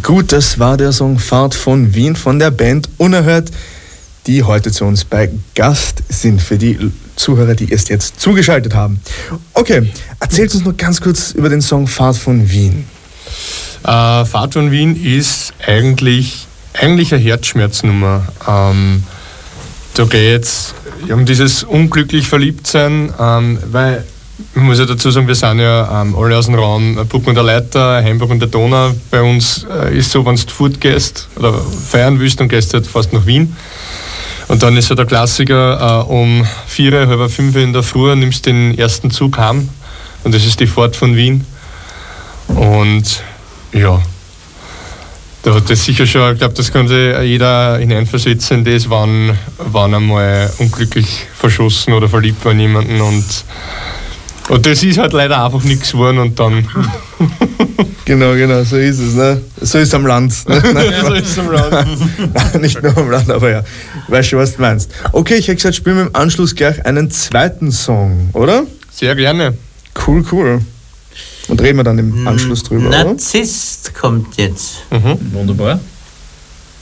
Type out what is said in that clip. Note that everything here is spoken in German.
Gut, das war der Song Fahrt von Wien von der Band Unerhört, die heute zu uns bei Gast sind, für die Zuhörer, die erst jetzt zugeschaltet haben. Okay, erzählt uns nur ganz kurz über den Song Fahrt von Wien. Fahrt von Wien ist eigentlich eine Herzschmerznummer. Da geht es um dieses unglücklich Verliebtsein, weil ich muss ja dazu sagen, wir sind ja alle aus dem Raum Pucken und der Leiter, Heimburg und der Donau. Bei uns ist so, wenn du fortgehst oder feiern willst, dann gehst du halt fast nach Wien. Und dann ist ja der Klassiker, um 4, halb 5 in der Früh nimmst du den ersten Zug heim. Und das ist die Fahrt von Wien. Und ja, da hat das sicher schon, ich glaube, das kann sich jeder hineinversetzen, das, wann einmal unglücklich verschossen oder verliebt war in jemanden. Und das ist halt leider einfach nichts geworden und dann... Genau, so ist es, ne? So ist es am Land. Ja, so ist es am Land. Nicht nur am Land, aber ja. Weißt du, was du meinst. Okay, ich hätte gesagt, spielen wir im Anschluss gleich einen zweiten Song, oder? Sehr gerne. Cool. Und reden wir dann im Anschluss drüber, Narzisst kommt jetzt. Mhm. Wunderbar.